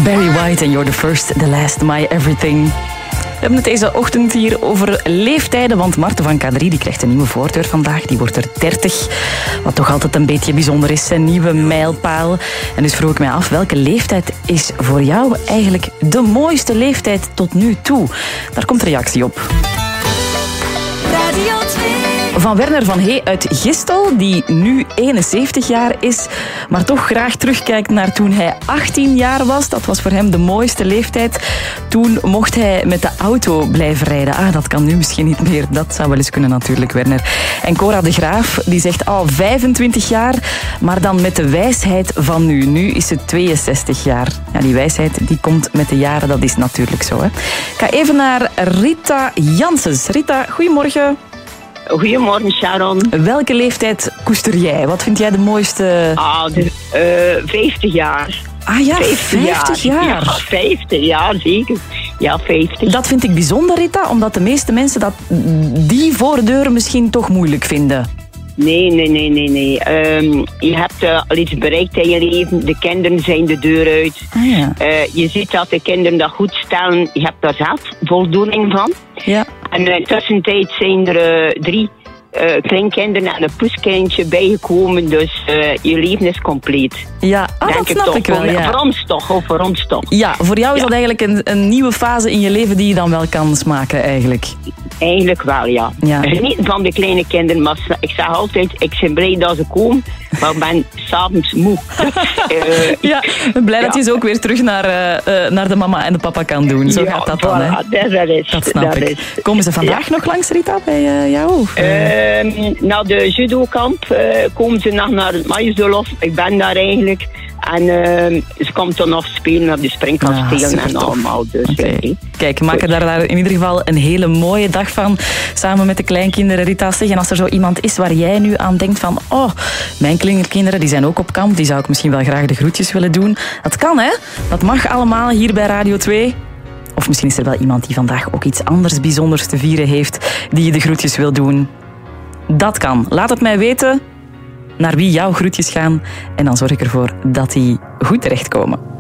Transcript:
Barry White en You're the First, the Last, My Everything. We hebben het deze ochtend hier over leeftijden, want Marten van K3 die krijgt een nieuwe voordeur vandaag. Die wordt er 30, wat toch altijd een beetje bijzonder is. Een nieuwe mijlpaal. En dus vroeg ik mij af, welke leeftijd is voor jou eigenlijk de mooiste leeftijd tot nu toe? Daar komt reactie op. Radio 2. Van Werner van Hey uit Gistel, die nu 71 jaar is, maar toch graag terugkijkt naar toen hij 18 jaar was. Dat was voor hem de mooiste leeftijd. Toen mocht hij met de auto blijven rijden. Dat kan nu misschien niet meer. Dat zou wel eens kunnen natuurlijk, Werner. En Cora de Graaf, die zegt al 25 jaar, maar dan met de wijsheid van nu. Nu is ze 62 jaar. Ja, die wijsheid die komt met de jaren, dat is natuurlijk zo. Hè. Ik ga even naar Rita Janssens. Rita, goedemorgen. Goedemorgen, Sharon. Welke leeftijd koester jij? Wat vind jij de mooiste? 50 jaar. Ah ja, 50 jaar. Ja, 50 jaar, zeker. Ja, 50. Dat vind ik bijzonder, Rita, omdat de meeste mensen die voordeur misschien toch moeilijk vinden. Nee. Je hebt al iets bereikt in je leven. De kinderen zijn de deur uit. Ah, ja. Je ziet dat de kinderen dat goed stellen. Je hebt daar zelf voldoening van. Ja. En tussentijd zijn er 3 kleinkinderen en een poeskindje bijgekomen. Dus je leven is compleet. Ja, dat snap ik wel. Ja. Voor ons toch. Ja, voor jou is dat eigenlijk een nieuwe fase in je leven die je dan wel kan smaken eigenlijk. Eigenlijk wel, ja. Genieten van de kleine kinderen, maar ik zeg altijd, ik ben blij dat ze komen, maar ik ben 's avonds moe. Ja, ik ben blij dat je ze ook weer terug naar de mama en de papa kan doen. Zo gaat dat dan, hè? Dat snap ik. Komen ze vandaag nog langs, Rita, bij jou? Na de judokamp komen ze nog naar het Maïsdolof. Ik ben daar eigenlijk. En ze komt dan nog spelen op de springkastelen en allemaal. Dus, Kijk, maak er daar in ieder geval een hele mooie dag van. Samen met de kleinkinderen, Rita. Zeg, en als er zo iemand is waar jij nu aan denkt van... mijn kleinkinderen die zijn ook op kamp. Die zou ik misschien wel graag de groetjes willen doen. Dat kan, hè? Dat mag allemaal hier bij Radio 2. Of misschien is er wel iemand die vandaag ook iets anders bijzonders te vieren heeft. Die je de groetjes wil doen. Dat kan. Laat het mij weten naar wie jouw groetjes gaan. En dan zorg ik ervoor dat die goed terechtkomen.